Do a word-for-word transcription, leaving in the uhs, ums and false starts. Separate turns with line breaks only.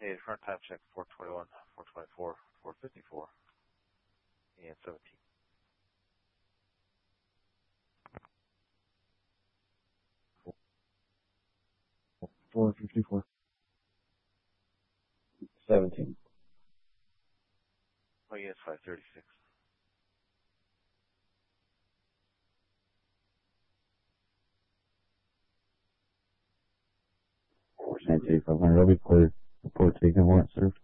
Okay, front time check four twenty-one, four twenty-four, four fifty-four, and seventeen.
four fifty-four. seventeen.
Oh, yes, five thirty-six.
four ninety-eight, five hundred. I'll be clear. Report taken, warrant served.